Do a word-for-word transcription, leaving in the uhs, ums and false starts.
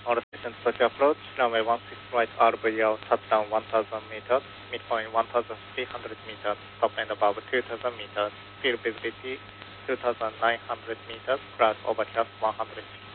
North Station Tokyo approach, runway one six right, R V L, touchdown one thousand meters, midpoint one thousand three hundred meters, top end above two thousand meters, field visibility two thousand nine hundred meters, crash overcast one hundred